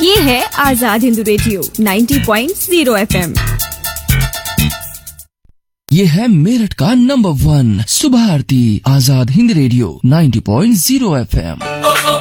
ये है Azad Hind radio 90.0 FM। ये है मेरठ का नंबर 1 सुबह आरती आजाद हिंद रेडियो 90.0 FM।